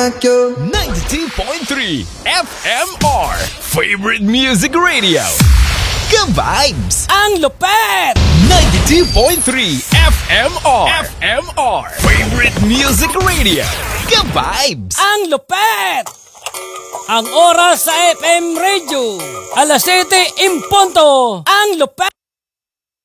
92.3 FMR Favorite Music Radio. Ka-vibes! Ang lupet! 92.3 FMR Favorite Music Radio. Ka-vibes! Ang lupet! Ang oras sa FM Radio, alas 7 in punto. Ang lupet!